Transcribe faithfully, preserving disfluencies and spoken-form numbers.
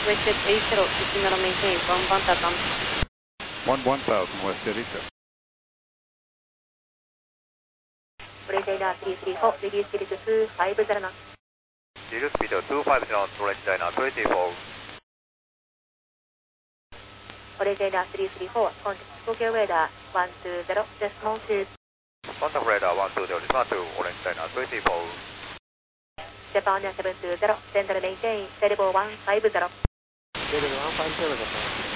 West Jet eight zero, signal maintain, one one thousand. one one thousand, West Jet eight zero. Orange Diner three three four, reduce speed to two five zero knots. Reduce speed to two five zero knots, Orange Diner three three four. Orange Diner three three four, contact Tokyo radar one two zero, decimal two. Contact radar one two zero, decimal two, Orange Diner three three four. Japan seven two zero, send maintain, Terrible one five zero. Terrible one five zero, Japan.